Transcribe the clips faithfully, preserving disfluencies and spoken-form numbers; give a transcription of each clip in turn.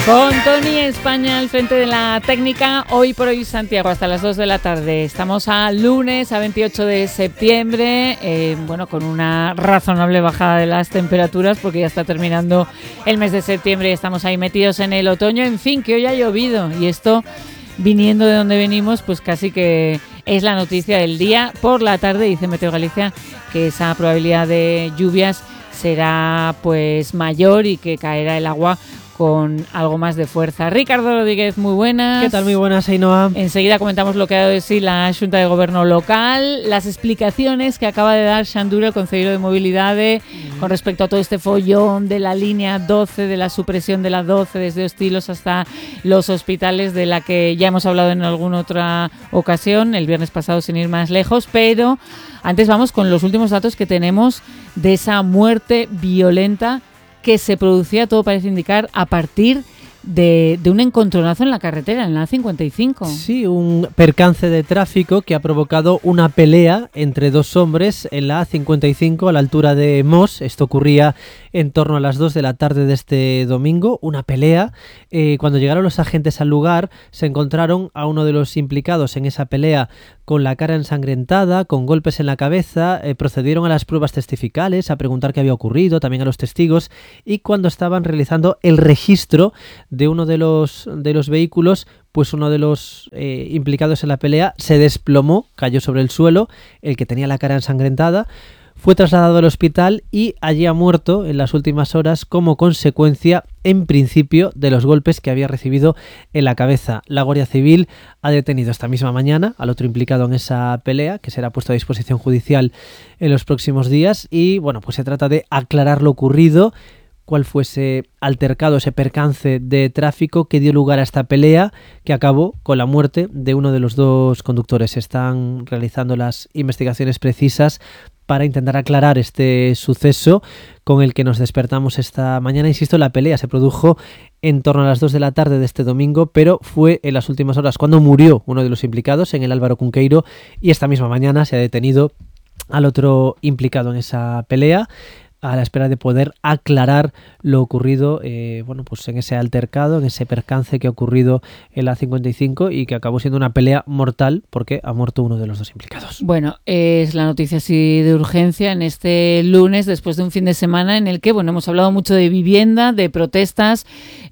Con Tony España al frente de la técnica, hoy por hoy Santiago hasta las dos de la tarde. Estamos a lunes, a veintiocho de septiembre, eh, bueno, con una razonable bajada de las temperaturas porque ya está terminando el mes de septiembre y estamos ahí metidos en el otoño. En fin, que hoy ha llovido y esto, viniendo de donde venimos, pues casi que es la noticia del día. Por la tarde dice Meteo Galicia que esa probabilidad de lluvias será pues mayor y que caerá el agua con algo más de fuerza. Ricardo Rodríguez, muy buenas. ¿Qué tal? Muy buenas, Ainhoa. Enseguida comentamos lo que ha dado de sí la Xunta de Gobierno local, las explicaciones que acaba de dar Xandura, el Concello de Mobilidade, mm. con respecto a todo este follón de la línea doce, de la supresión de la doce desde Hostilos hasta los hospitales, de la que ya hemos hablado en alguna otra ocasión, el viernes pasado sin ir más lejos, pero antes vamos con los últimos datos que tenemos de esa muerte violenta que se producía, todo parece indicar, a partir de, de un encontronazo en la carretera, en la A cincuenta y cinco. Sí, un percance de tráfico que ha provocado una pelea entre dos hombres en la A cincuenta y cinco a la altura de Mos. Esto ocurría en torno a las dos de la tarde de este domingo. Una pelea. Eh, cuando llegaron los agentes al lugar, se encontraron a uno de los implicados en esa pelea con la cara ensangrentada, con golpes en la cabeza. Eh, procedieron a las pruebas testificales, a preguntar qué había ocurrido, también a los testigos, y cuando estaban realizando el registro de uno de los, de los vehículos, pues uno de los eh, implicados en la pelea se desplomó, cayó sobre el suelo, el que tenía la cara ensangrentada, fue trasladado al hospital y allí ha muerto en las últimas horas como consecuencia, en principio, de los golpes que había recibido en la cabeza. La Guardia Civil ha detenido esta misma mañana al otro implicado en esa pelea, que será puesto a disposición judicial en los próximos días, y bueno, pues se trata de aclarar lo ocurrido, cuál fue ese altercado, ese percance de tráfico que dio lugar a esta pelea que acabó con la muerte de uno de los dos conductores. Se están realizando las investigaciones precisas para intentar aclarar este suceso con el que nos despertamos esta mañana. Insisto, la pelea se produjo en torno a las dos de la tarde de este domingo, pero fue en las últimas horas cuando murió uno de los implicados en el Álvaro Cunqueiro, y esta misma mañana se ha detenido al otro implicado en esa pelea, a la espera de poder aclarar lo ocurrido eh, bueno, pues en ese altercado, en ese percance que ha ocurrido en la A cincuenta y cinco y que acabó siendo una pelea mortal porque ha muerto uno de los dos implicados. Bueno, es la noticia así de urgencia en este lunes, después de un fin de semana en el que bueno, hemos hablado mucho de vivienda, de protestas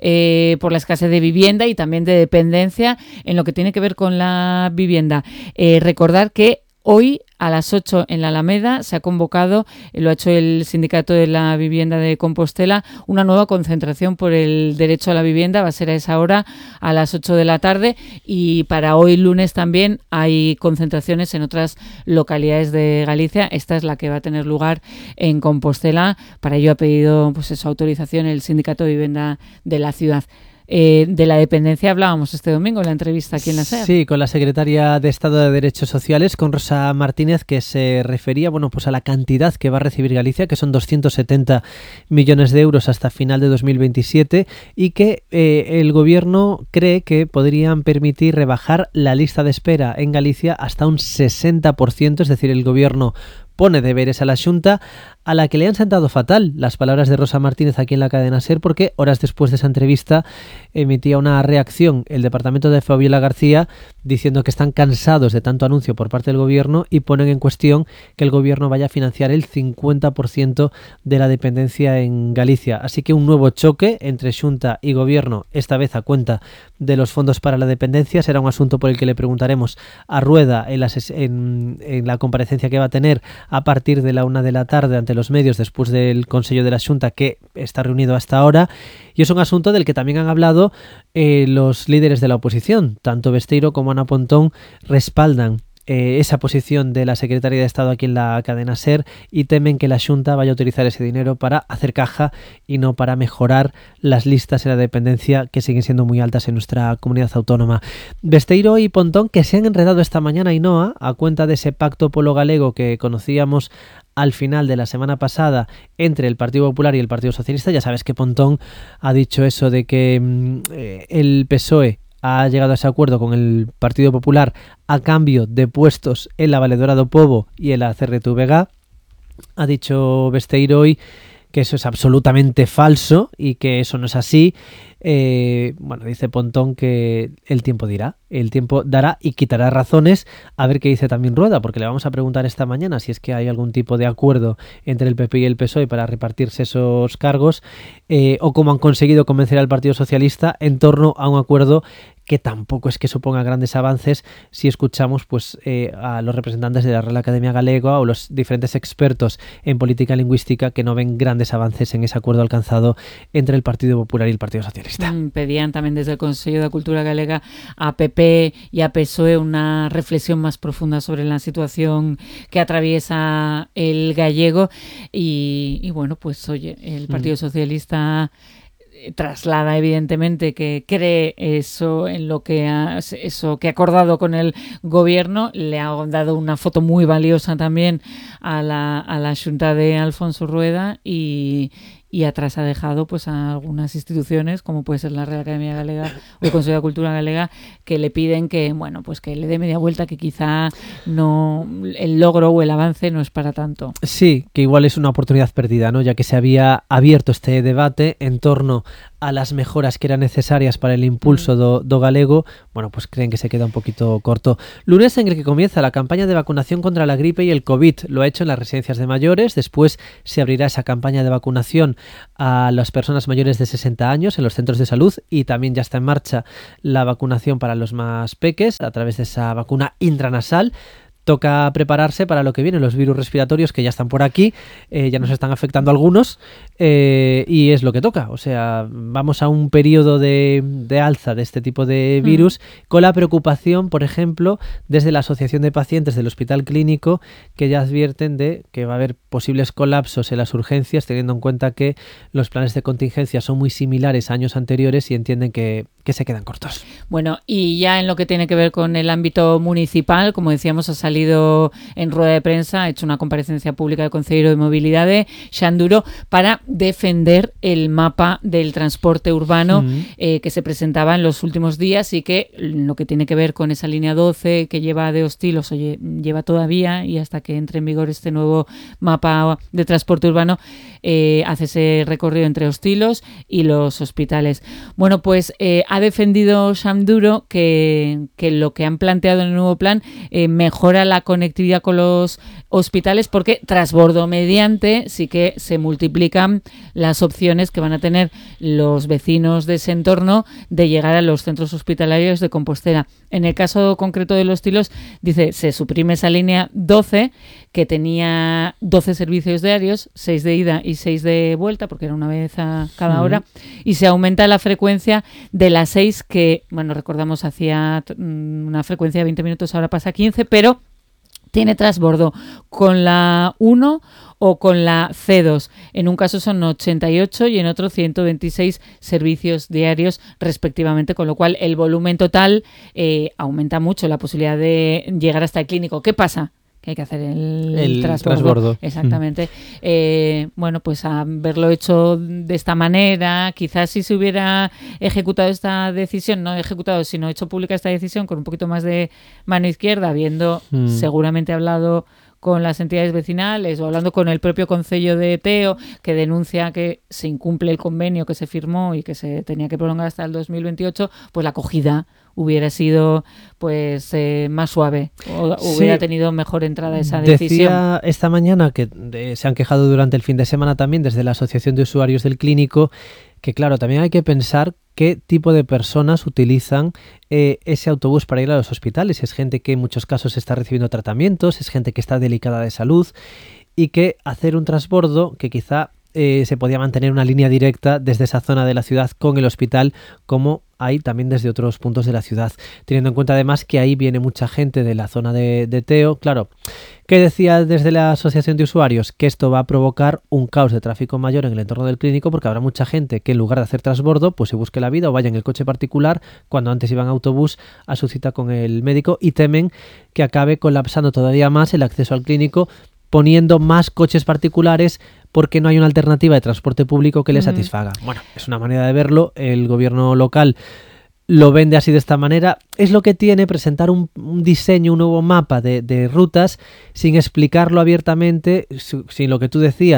eh, por la escasez de vivienda y también de dependencia en lo que tiene que ver con la vivienda. Eh, recordar que hoy a las ocho en la Alameda se ha convocado, lo ha hecho el Sindicato de la Vivienda de Compostela, una nueva concentración por el derecho a la vivienda. Va a ser a esa hora, a las ocho de la tarde, y para hoy lunes también hay concentraciones en otras localidades de Galicia. Esta es la que va a tener lugar en Compostela. Para ello ha pedido pues eso, autorización el Sindicato de Vivienda de la ciudad. Eh, de la dependencia hablábamos este domingo en la entrevista aquí en la SER. Sí, con la secretaria de Estado de Derechos Sociales, con Rosa Martínez, que se refería bueno, pues a la cantidad que va a recibir Galicia, que son doscientos setenta millones de euros hasta final de dos mil veintisiete, y que eh, el gobierno cree que podrían permitir rebajar la lista de espera en Galicia hasta un sesenta por ciento, es decir, el gobierno pone deberes a la Xunta, a la que le han sentado fatal las palabras de Rosa Martínez aquí en la cadena SER, porque horas después de esa entrevista emitía una reacción el departamento de Fabiola García diciendo que están cansados de tanto anuncio por parte del gobierno y ponen en cuestión que el gobierno vaya a financiar el cincuenta por ciento de la dependencia en Galicia. Así que un nuevo choque entre Xunta y gobierno, esta vez a cuenta de los fondos para la dependencia. Será un asunto por el que le preguntaremos a Rueda en la, ses- en, en la comparecencia que va a tener a partir de la una de la tarde ante los medios después del Consello de la Xunta, que está reunido hasta ahora, y es un asunto del que también han hablado eh, los líderes de la oposición. Tanto Besteiro como Ana Pontón respaldan eh, esa posición de la Secretaría de Estado aquí en la cadena SER y temen que la Xunta vaya a utilizar ese dinero para hacer caja y no para mejorar las listas en la dependencia, que siguen siendo muy altas en nuestra comunidad autónoma. Besteiro y Pontón, que se han enredado esta mañana, Ainhoa, a cuenta de ese pacto polo galego que conocíamos al final de la semana pasada entre el Partido Popular y el Partido Socialista. Ya sabes que Pontón ha dicho eso de que eh, el P S O E ha llegado a ese acuerdo con el Partido Popular a cambio de puestos en la Valedora do Pobo y en la C R T V G. Ha dicho Besteiro hoy que eso es absolutamente falso y que eso no es así. Eh, bueno, dice Pontón que el tiempo dirá, el tiempo dará y quitará razones. A ver qué dice también Rueda, porque le vamos a preguntar esta mañana si es que hay algún tipo de acuerdo entre el P P y el P S O E para repartirse esos cargos, eh, o cómo han conseguido convencer al Partido Socialista en torno a un acuerdo que tampoco es que suponga grandes avances si escuchamos pues eh, a los representantes de la Real Academia Galega o los diferentes expertos en política lingüística, que no ven grandes avances en ese acuerdo alcanzado entre el Partido Popular y el Partido Socialista. Mm, pedían también desde el Consejo de Cultura Galega a P P y a P S O E una reflexión más profunda sobre la situación que atraviesa el gallego y, y bueno, pues oye, el Partido mm. Socialista traslada evidentemente que cree eso en lo que ha, eso que ha acordado con el gobierno. Le ha dado una foto muy valiosa también a la, a la Xunta de Alfonso Rueda y, y atrás ha dejado pues a algunas instituciones como puede ser la Real Academia Galega o el Consejo de Cultura Galega, que le piden que bueno pues que le dé media vuelta, que quizá no el logro o el avance no es para tanto. Sí, que igual es una oportunidad perdida, ¿no? Ya que se había abierto este debate en torno a las mejoras que eran necesarias para el impulso mm. do, do galego, bueno, pues creen que se queda un poquito corto. Lunes en el que comienza la campaña de vacunación contra la gripe y el COVID. Lo ha hecho en las residencias de mayores, después se abrirá esa campaña de vacunación a las personas mayores de sesenta años en los centros de salud y también ya está en marcha la vacunación para los más peques a través de esa vacuna intranasal. Toca prepararse para lo que viene, los virus respiratorios que ya están por aquí, eh, ya nos están afectando algunos eh, y es lo que toca. O sea, vamos a un periodo de, de alza de este tipo de virus, mm. con la preocupación, por ejemplo, desde la Asociación de Pacientes del Hospital Clínico, que ya advierten de que va a haber posibles colapsos en las urgencias, teniendo en cuenta que los planes de contingencia son muy similares a años anteriores y entienden que, que se quedan cortos. Bueno, y ya en lo que tiene que ver con el ámbito municipal, como decíamos, ha salido en rueda de prensa, ha hecho una comparecencia pública del Concelleiro de Mobilidade, Xan Duro, para defender el mapa del transporte urbano mm. eh, que se presentaba en los últimos días y que lo que tiene que ver con esa línea doce que lleva de Hostilos, oye, lleva todavía y hasta que entre en vigor este nuevo mapa de transporte urbano, eh, hace ese recorrido entre Hostilos y los hospitales. Bueno, pues eh, ha defendido Xan Duro que, que lo que han planteado en el nuevo plan eh, mejora la conectividad con los hospitales, porque trasbordo mediante sí que se multiplican las opciones que van a tener los vecinos de ese entorno de llegar a los centros hospitalarios de Compostela. En el caso concreto de los Tilos, dice, se suprime esa línea doce que tenía doce servicios diarios, seis de ida y seis de vuelta, porque era una vez a cada hora, uh-huh. y se aumenta la frecuencia de las seis, que, bueno, recordamos, hacía una frecuencia de veinte minutos, ahora pasa a quince, pero tiene trasbordo con la uno o con la C dos. En un caso son ochenta y ocho y en otro ciento veintiséis servicios diarios respectivamente, con lo cual el volumen total eh, aumenta mucho la posibilidad de llegar hasta el clínico. ¿Qué pasa? Que hay que hacer el, el transbordo. transbordo. Exactamente. Mm. Eh, bueno, pues haberlo hecho de esta manera, quizás si se hubiera ejecutado esta decisión, no ejecutado, sino hecho pública esta decisión con un poquito más de mano izquierda, habiendo mm. seguramente hablado con las entidades vecinales o hablando con el propio Concello de Teo, que denuncia que se incumple el convenio que se firmó y que se tenía que prolongar hasta el dos mil veintiocho, pues la acogida hubiera sido pues eh, más suave, o hubiera sí. tenido mejor entrada esa decisión. Decía esta mañana que de, se han quejado durante el fin de semana también desde la Asociación de Usuarios del Clínico, que claro, también hay que pensar qué tipo de personas utilizan eh, ese autobús para ir a los hospitales. Es gente que en muchos casos está recibiendo tratamientos, es gente que está delicada de salud y que hacer un transbordo que quizá eh, se podía mantener una línea directa desde esa zona de la ciudad con el hospital, como hay también desde otros puntos de la ciudad, teniendo en cuenta además que ahí viene mucha gente de la zona de, de Teo. Claro, ¿qué decía desde la Asociación de Usuarios? Que esto va a provocar un caos de tráfico mayor en el entorno del clínico, porque habrá mucha gente que en lugar de hacer transbordo, pues se busque la vida o vaya en el coche particular cuando antes iban en autobús a su cita con el médico, y temen que acabe colapsando todavía más el acceso al clínico, poniendo más coches particulares porque no hay una alternativa de transporte público que le satisfaga. Mm. Bueno, es una manera de verlo. El gobierno local lo vende así de esta manera. Es lo que tiene presentar un, un diseño, un nuevo mapa de, de rutas sin explicarlo abiertamente, sin lo que tú decías,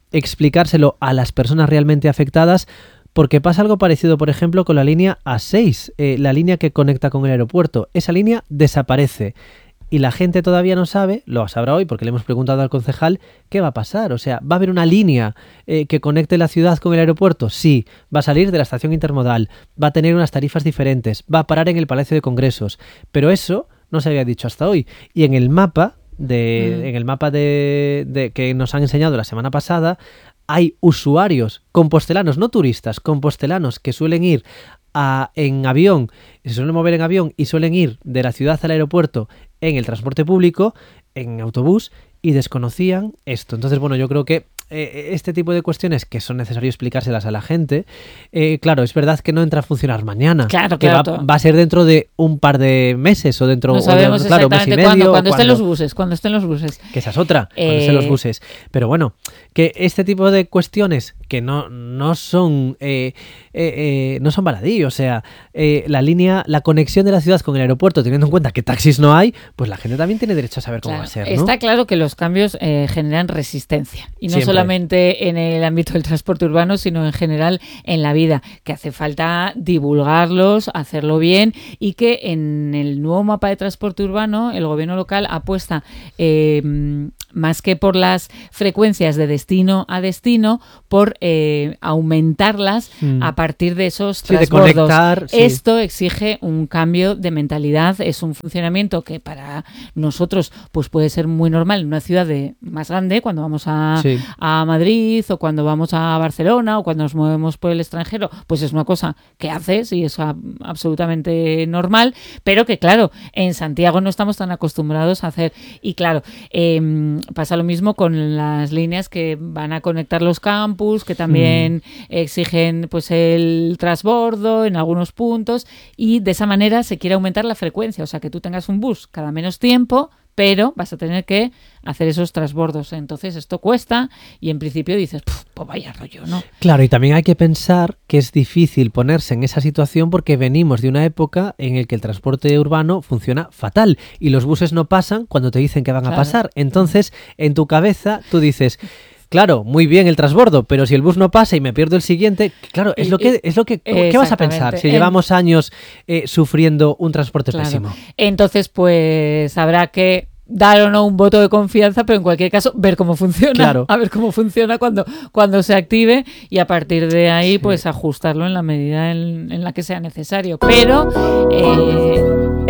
explicárselo a las personas realmente afectadas, porque pasa algo parecido, por ejemplo, con la línea A seis, eh, la línea que conecta con el aeropuerto. Esa línea desaparece. Y la gente todavía no sabe, lo sabrá hoy porque le hemos preguntado al concejal, ¿qué va a pasar? O sea, ¿va a haber una línea eh, que conecte la ciudad con el aeropuerto? Sí, va a salir de la estación intermodal, va a tener unas tarifas diferentes, va a parar en el Palacio de Congresos. Pero eso no se había dicho hasta hoy. Y en el mapa, de, mm. en el mapa de, de, que nos han enseñado la semana pasada, hay usuarios compostelanos, no turistas, compostelanos que suelen ir A, en avión, se suelen mover en avión y suelen ir de la ciudad al aeropuerto en el transporte público, en autobús, y desconocían esto. Entonces, bueno, yo creo que eh, este tipo de cuestiones que son necesarios explicárselas a la gente, eh, claro, es verdad que no entra a funcionar mañana, claro, que claro, va, va a ser dentro de un par de meses o dentro no sabemos de claro, mes y medio. Cuándo, cuando estén los buses, cuando estén los buses. Que esa es otra, eh... cuando estén los buses. Pero bueno, que este tipo de cuestiones que no, no son eh, eh, eh, no son baladí, o sea, eh, la línea, la conexión de la ciudad con el aeropuerto, teniendo en cuenta que taxis no hay, pues la gente también tiene derecho a saber cómo claro, va a ser, ¿no? Está claro que los cambios eh, generan resistencia, y no Siempre. solamente en el ámbito del transporte urbano, sino en general en la vida, que hace falta divulgarlos, hacerlo bien, y que en el nuevo mapa de transporte urbano el gobierno local apuesta eh, más que por las frecuencias de destino a destino, por eh, aumentarlas mm. a partir de esos sí, transbordos. De conectar, sí. Esto exige un cambio de mentalidad, es un funcionamiento que para nosotros pues puede ser muy normal en una ciudad de, más grande, cuando vamos a, sí. a Madrid o cuando vamos a Barcelona o cuando nos movemos por el extranjero, pues es una cosa que haces y es a, absolutamente normal, pero que claro, en Santiago no estamos tan acostumbrados a hacer. Y claro, eh, pasa lo mismo con las líneas que van a conectar los campus, que también mm. exigen pues el transbordo en algunos puntos, y de esa manera se quiere aumentar la frecuencia, o sea que tú tengas un bus cada menos tiempo, pero vas a tener que hacer esos transbordos. Entonces esto cuesta y en principio dices, pues vaya rollo, ¿no? Claro, y también hay que pensar que es difícil ponerse en esa situación porque venimos de una época en la que el transporte urbano funciona fatal y los buses no pasan cuando te dicen que van claro. a pasar. Entonces, en tu cabeza tú dices... Claro, muy bien el transbordo, pero si el bus no pasa y me pierdo el siguiente, claro, es lo que es lo que ¿qué vas a pensar si llevamos años eh, sufriendo un transporte claro. pésimo? Entonces, pues habrá que dar o no un voto de confianza, pero en cualquier caso ver cómo funciona, claro. a ver cómo funciona cuando, cuando se active, y a partir de ahí sí. pues ajustarlo en la medida en, en la que sea necesario. Pero eh...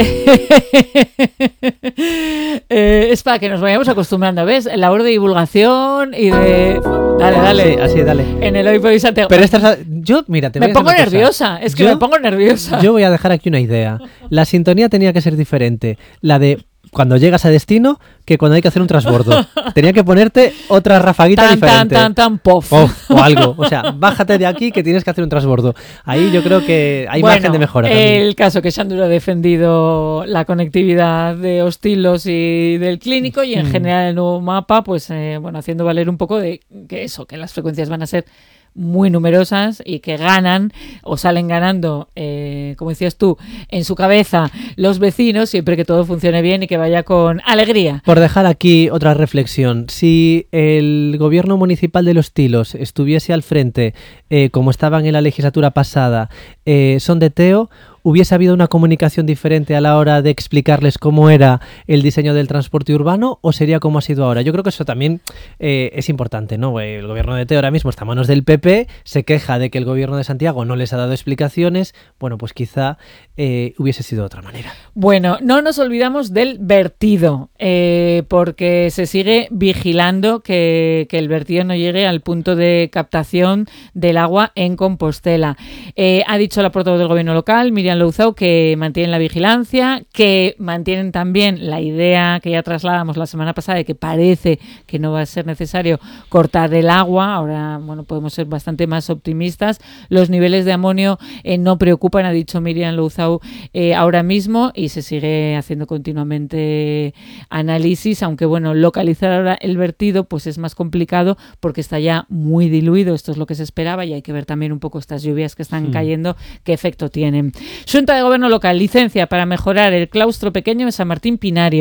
eh, es para que nos vayamos acostumbrando, ¿ves? La labor de divulgación y de... Dale, dale. Sí, así, dale. En el Hoy por Hoy Santiago. Pero esta es... Yo, mira, te me voy pongo a decir una nerviosa, cosa. es que yo, me pongo nerviosa. Yo voy a dejar aquí una idea. La sintonía tenía que ser diferente. La de... cuando llegas a destino, que cuando hay que hacer un transbordo. Tenía que ponerte otra rafaguita tan, diferente. Tan, tan, tan, pof. O algo. O sea, bájate de aquí que tienes que hacer un transbordo. Ahí yo creo que hay bueno, margen de mejora también. El caso que Sandro ha defendido la conectividad de Hostilos y del Clínico, y en mm. general el nuevo mapa, pues eh, bueno, haciendo valer un poco de que eso, que las frecuencias van a ser muy numerosas y que ganan o salen ganando, eh, como decías tú, en su cabeza los vecinos, siempre que todo funcione bien y que vaya con alegría. Por dejar aquí otra reflexión, si el gobierno municipal de Los Tilos estuviese al frente, eh, como estaban en la legislatura pasada, eh, son de Teo, ¿hubiese habido una comunicación diferente a la hora de explicarles cómo era el diseño del transporte urbano o sería como ha sido ahora? Yo creo que eso también eh, es importante, ¿no? El gobierno de Teo ahora mismo está a manos del P P, se queja de que el gobierno de Santiago no les ha dado explicaciones. Bueno, pues quizá eh, hubiese sido de otra manera. Bueno, no nos olvidamos del vertido, eh, porque se sigue vigilando que, que el vertido no llegue al punto de captación del agua en Compostela. Eh, ha dicho la portavoz del gobierno local, Miriam Louzao, que mantienen la vigilancia, que mantienen también la idea que ya trasladamos la semana pasada de que parece que no va a ser necesario cortar el agua. Ahora, bueno, podemos ser bastante más optimistas. Los niveles de amonio eh, no preocupan, ha dicho Miriam Louzao eh, ahora mismo, y se sigue haciendo continuamente análisis, aunque bueno, localizar ahora el vertido pues es más complicado porque está ya muy diluido. Esto es lo que se esperaba, y hay que ver también un poco estas lluvias que están sí. cayendo, qué efecto tienen. Xunta de Gobierno Local, licencia para mejorar el claustro pequeño de San Martín Pinario.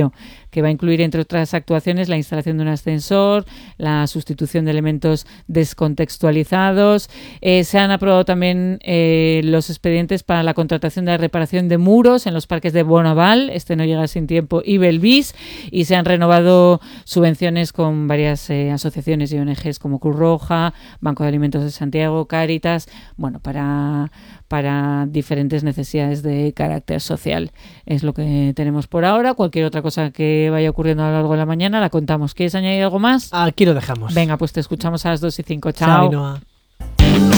que va a incluir, entre otras actuaciones, la instalación de un ascensor, la sustitución de elementos descontextualizados. Eh, se han aprobado también eh, los expedientes para la contratación de la reparación de muros en los parques de Bonaval, este No llega sin tiempo, y Belvis, y se han renovado subvenciones con varias eh, asociaciones y O N Ges como Cruz Roja, Banco de Alimentos de Santiago, Cáritas, bueno, para, para diferentes necesidades de carácter social. Es lo que tenemos por ahora. Cualquier otra cosa que vaya ocurriendo a lo largo de la mañana la contamos. ¿Quieres añadir algo más? Aquí lo dejamos. Venga, pues te escuchamos a las dos y cinco. Chao. Chao, Ainhoa.